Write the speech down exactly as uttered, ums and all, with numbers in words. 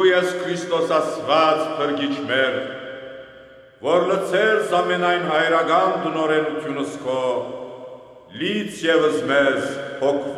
ես Քրիստոս ասված փրկիչ մեր, որ լցես ամենայն հայրական դնորենությունս քո, լից ևս մեզ հոգ